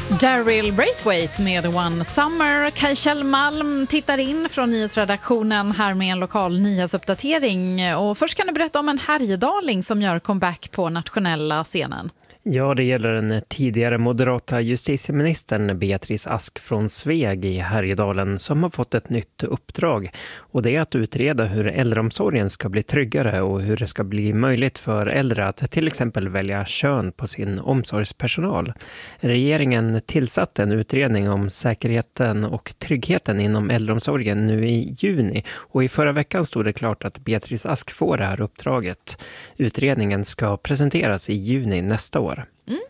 Daryl Braithwaite med One Summer. Kaj Kjellmalm tittar in från nyhetsredaktionen här med en lokal nyhetsuppdatering. Och först kan du berätta om en härjedaling som gör comeback på nationella scenen. Ja, det gäller den tidigare moderata justitieministern Beatrice Ask från Sveg i Härjedalen som har fått ett nytt uppdrag. Och det är att utreda hur äldreomsorgen ska bli tryggare och hur det ska bli möjligt för äldre att till exempel välja kön på sin omsorgspersonal. Regeringen tillsatte en utredning om säkerheten och tryggheten inom äldreomsorgen nu i juni. Och i förra veckan stod det klart att Beatrice Ask får det här uppdraget. Utredningen ska presenteras i juni nästa år.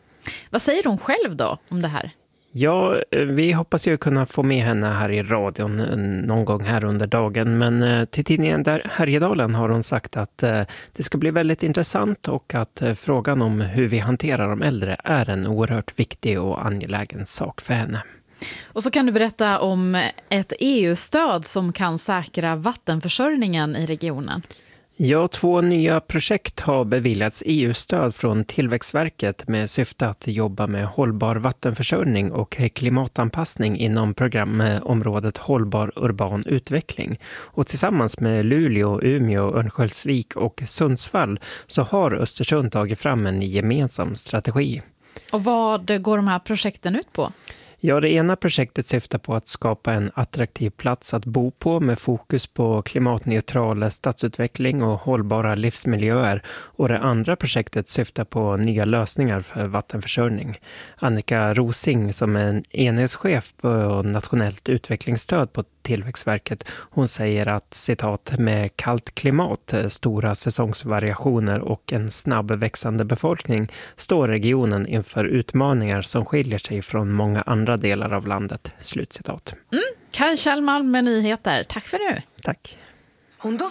Vad säger hon själv då om det här? Ja, vi hoppas ju kunna få med henne här i radion någon gång här under dagen. Men till tidningen Härjedalen har hon sagt att det ska bli väldigt intressant och att frågan om hur vi hanterar de äldre är en oerhört viktig och angelägen sak för henne. Och så kan du berätta om ett EU-stöd som kan säkra vattenförsörjningen i regionen. Ja, 2 nya projekt har beviljats EU-stöd från Tillväxtverket med syfte att jobba med hållbar vattenförsörjning och klimatanpassning inom programområdet hållbar urban utveckling. Och tillsammans med Luleå, Umeå, Örnsköldsvik och Sundsvall så har Östersund tagit fram en gemensam strategi. Och vad går de här projekten ut på? Ja, det ena projektet syftar på att skapa en attraktiv plats att bo på med fokus på klimatneutral stadsutveckling och hållbara livsmiljöer. Och det andra projektet syftar på nya lösningar för vattenförsörjning. Annika Rosing som är en enhetschef på nationellt utvecklingsstöd på Tillväxtverket, hon säger att citat med kallt klimat, stora säsongsvariationer och en snabb växande befolkning står regionen inför utmaningar som skiljer sig från många andra delar av landet. Slutcitat. Kaj Kjellmalm med nyheter. Tack för nu. Tack.